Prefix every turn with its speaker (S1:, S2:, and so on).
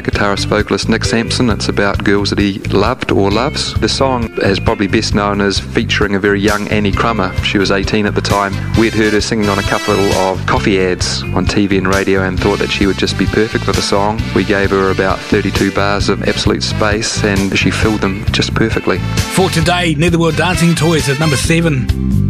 S1: guitarist vocalist Nick Sampson. It's about girls that he loved or loves. The song is probably best known as featuring a very young Annie Crummer. She was 18 at the time. We'd heard her singing on a couple of coffee ads on TV and radio and thought that she would just be perfect for the song. We gave her about 32 bars of absolute space and she filled them just perfectly.
S2: For today, Netherworld Dancing Toys at number 7.